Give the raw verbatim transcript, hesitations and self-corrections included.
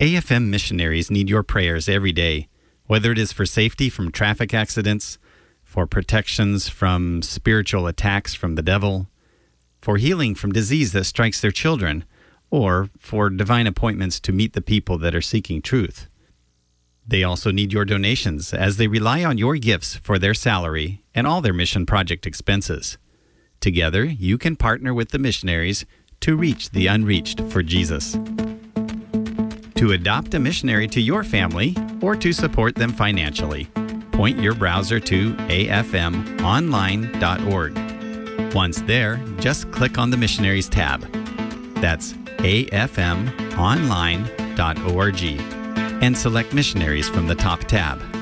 A F M missionaries need your prayers every day, whether it is for safety from traffic accidents, for protections from spiritual attacks from the devil, for healing from disease that strikes their children, or for divine appointments to meet the people that are seeking truth. They also need your donations as they rely on your gifts for their salary and all their mission project expenses. Together, you can partner with the missionaries to reach the unreached for Jesus. To adopt a missionary to your family or to support them financially, point your browser to a f m online dot org. Once there, just click on the Missionaries tab. That's a f m online dot org and select Missionaries from the top tab.